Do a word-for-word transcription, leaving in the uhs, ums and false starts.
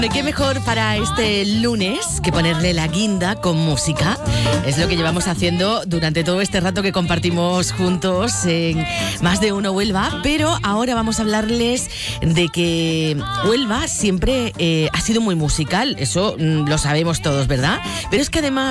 ¿Qué mejor para este lunes que ponerle la guinda con música? Es lo que llevamos haciendo durante todo este rato que compartimos juntos en Más de Uno Huelva, pero ahora vamos a hablarles de que Huelva siempre eh, ha sido muy musical, eso mm, lo sabemos todos, ¿verdad? Pero es que además